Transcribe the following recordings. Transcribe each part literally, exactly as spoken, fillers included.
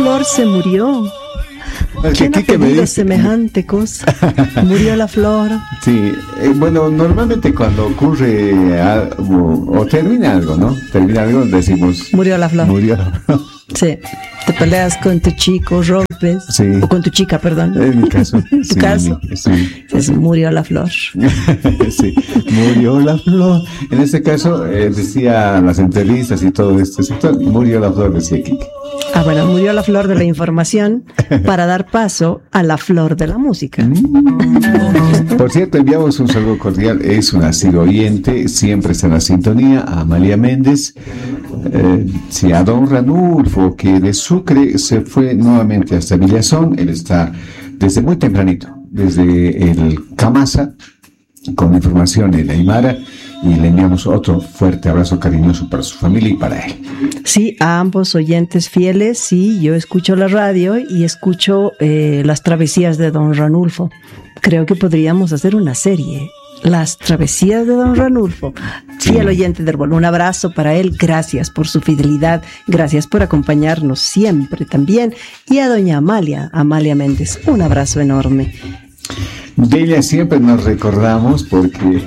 flor se murió. ¿Quién ha pedido semejante cosa? Murió la flor. Sí, eh, bueno, normalmente cuando ocurre algo, o termina algo, ¿no? Termina algo, decimos... Murió la flor. Murió la flor. Sí, te peleas con tu chico, rompes, sí. O con tu chica, perdón. En mi caso. En tu sí, caso. Mi, sí. Es, murió la flor. Sí, murió la flor. En este caso, eh, decía las entrevistas y todo este sector, murió la flor, decía Kike. Ah, bueno, murió la flor de la información para dar paso a la flor de la música. Mm. Por cierto, enviamos un saludo cordial, es una asiduo oyente, siempre está en la sintonía, a Amalia Méndez, eh, sí, a don Ranulfo, que de Sucre se fue nuevamente hasta Villazón. Él está desde muy tempranito, desde el Camasa, con información en Aymara, y le enviamos otro fuerte abrazo cariñoso para su familia y para él. Sí, a ambos oyentes fieles, sí, yo escucho la radio y escucho eh, las travesías de don Ranulfo. Creo que podríamos hacer una serie, las travesías de don Ranulfo. Sí, fiel oyente de Herbol, un abrazo para él, gracias por su fidelidad, gracias por acompañarnos siempre también. Y a doña Amalia, Amalia Méndez, un abrazo enorme. De ella siempre nos recordamos porque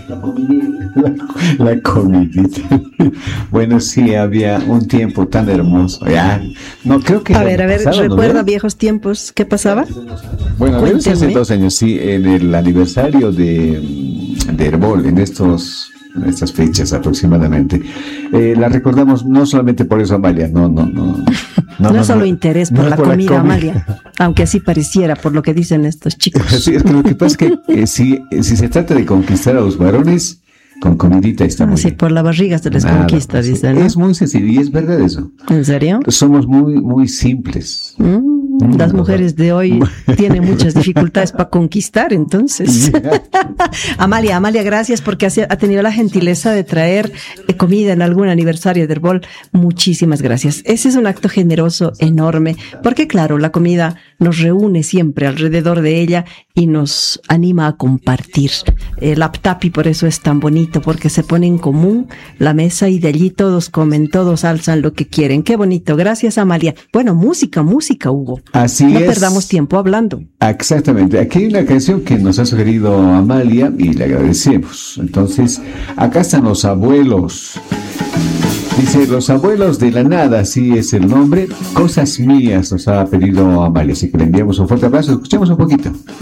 la, la comidita. Bueno, sí, había un tiempo tan hermoso. Ya, no creo que. A ver, a ver, pasado, recuerda, ¿no? Viejos tiempos, ¿qué pasaba? Bueno, hace dos años, sí, en el aniversario de, de Herbol, en estos. En estas fechas aproximadamente. Eh, la recordamos no solamente por eso, Amalia, no, no, no. No, no, no solo no, interés por, no la, por comida, la comida, Amalia, aunque así pareciera por lo que dicen estos chicos. Sí, es que lo que pasa es que eh, si, si se trata de conquistar a los varones, con comidita está muy ah, sí, bien. por la barriga se les Nada, conquista, pues, dicen, ¿no? Es muy sencillo y es verdad eso. ¿En serio? Somos muy, muy simples. Mm. Las mujeres de hoy tienen muchas dificultades para conquistar, entonces. Amalia, Amalia, gracias porque ha tenido la gentileza de traer comida en algún aniversario de Herbol. Muchísimas gracias. Ese es un acto generoso enorme, porque claro, la comida nos reúne siempre alrededor de ella y nos anima a compartir. El aptapi por eso es tan bonito, porque se pone en común la mesa y de allí todos comen, todos alzan lo que quieren. Qué bonito. Gracias, Amalia. Bueno, música, música, Hugo. Así no es. perdamos tiempo hablando. Exactamente. Aquí hay una canción que nos ha sugerido Amalia y le agradecemos. Entonces, acá están los abuelos. Dice, los abuelos de la nada, así es el nombre. Cosas mías nos ha pedido Amalia. Así que le enviamos un fuerte abrazo. Escuchemos un poquito.